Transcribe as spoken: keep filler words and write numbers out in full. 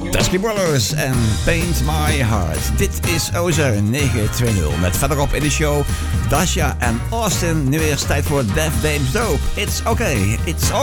Dusky Brothers en Paint My Heart. Dit is Ozer negen twintig met verderop in de show Dasha en Austin. Nu eerst tijd voor Def Dames Dope. It's okay, it's alright.